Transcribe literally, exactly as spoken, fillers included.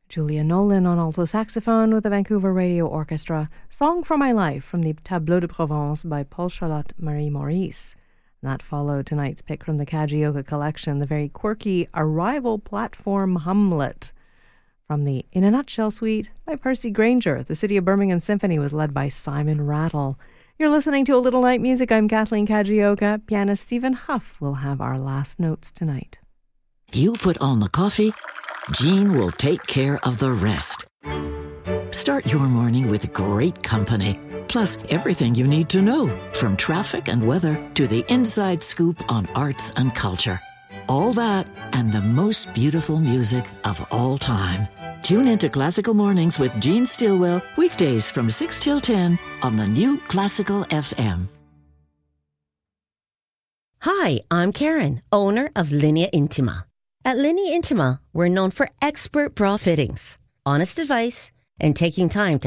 Julia Nolan on alto saxophone with the Vancouver Radio Orchestra. Song for My Life from the Tableau de Provence by Paul-Charlotte Marie Maurice. That followed tonight's pick from the Kajioka collection, the very quirky Arrival Platform Hamlet from the In a Nutshell Suite by Percy Granger. The City of Birmingham Symphony was led by Simon Rattle. You're listening to A Little Night Music. I'm Kathleen Kajioka. Pianist Stephen Huff will have our last notes tonight. You put on the coffee, Jean will take care of the rest. Start your morning with great company, plus everything you need to know, from traffic and weather to the inside scoop on arts and culture. All that and the most beautiful music of all time. Tune into Classical Mornings with Jean Stilwell, weekdays from six till ten on the new Classical F M. Hi, I'm Karen, owner of Linea Intima. At Linea Intima, we're known for expert bra fittings, honest advice, and taking time to